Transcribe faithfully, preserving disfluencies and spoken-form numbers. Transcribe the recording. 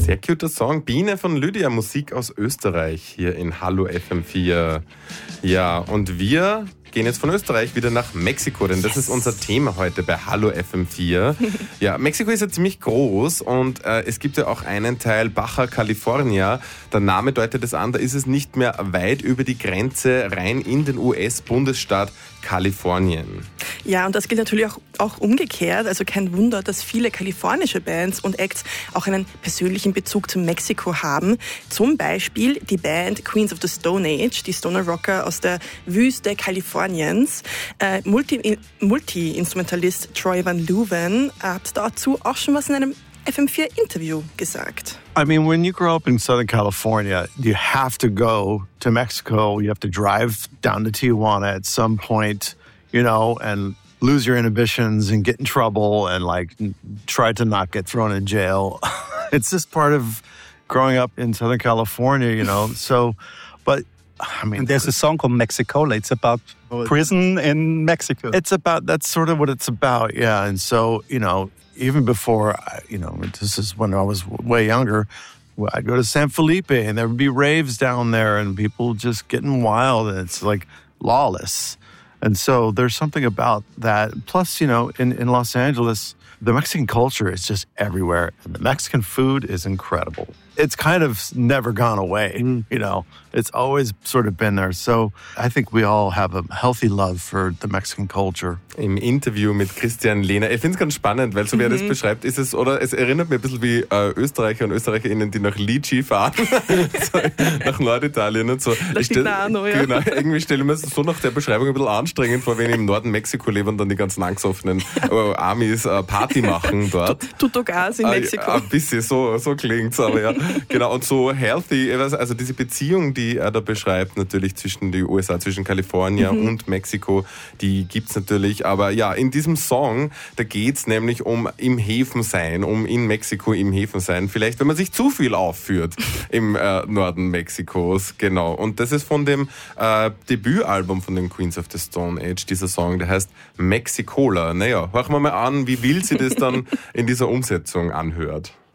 Sehr cuter Song. Biene von Lydia, Musik aus Österreich hier in Hallo F M vier. Ja, und wir gehen jetzt von Österreich wieder nach Mexiko, denn das ist unser Thema heute bei Hallo F M vier. Ja, Mexiko ist ja ziemlich groß und äh, es gibt ja auch einen Teil Baja California. Der Name deutet es an, da ist es nicht mehr weit über die Grenze rein in den U S-Bundesstaat Kalifornien. Ja, und das gilt natürlich auch, auch umgekehrt. Also kein Wunder, dass viele kalifornische Bands und Acts auch einen persönlichen Bezug zu Mexiko haben. Zum Beispiel die Band Queens of the Stone Age, die Stoner Rocker aus der Wüste Kaliforniens. Äh, Multi- Multi-Instrumentalist Troy Van Leeuwen hat dazu auch schon was in einem F M vier Interview gesagt. I mean, when you grow up in Southern California, you have to go to Mexico. You have to drive down to Tijuana at some point, you know, and lose your inhibitions and get in trouble and like try to not get thrown in jail. It's just part of growing up in Southern California, you know. So, but I mean, and there's a song called Mexicola. It's about prison in Mexico. It's about, that's sort of what it's about, yeah. And so, you know, even before, you know, this is when I was way younger, I'd go to San Felipe and there would be raves down there and people just getting wild and it's like lawless. And so there's something about that. Plus, you know, in, in Los Angeles, the Mexican culture is just everywhere. And the Mexican food is incredible. It's kind of never gone away, mm. you know. It's always sort of been there. So I think we all have a healthy love for the Mexican culture. Im Interview mit Christian Lehner. Ich finde es ganz spannend, weil so wie er das beschreibt, ist es, oder es erinnert mich ein bisschen wie äh, Österreicher und ÖsterreicherInnen, die nach Lici fahren, so, nach Norditalien und so. Das stell, Nano, ja. Genau, irgendwie stelle ich mir so nach der Beschreibung ein bisschen anstrengend vor, wenn ich im Norden Mexiko lebe und dann die ganzen angstoffenen äh, Amis äh, Party machen dort. Tutogas in Mexiko. Äh, ein bisschen, so, so klingt's, aber ja. Genau, und so healthy, also diese Beziehung, die er da beschreibt, natürlich zwischen den U S A, zwischen Kalifornien mhm. und Mexiko, die gibt's natürlich. Aber ja, in diesem Song, da geht's nämlich um im Häfen sein, um in Mexiko im Häfen sein. Vielleicht, wenn man sich zu viel aufführt im äh, Norden Mexikos, genau. Und das ist von dem äh, Debütalbum von den Queens of the Stone Age, dieser Song, der heißt Mexicola. Naja, hören wir mal an, wie wild sie das dann in dieser Umsetzung anhört.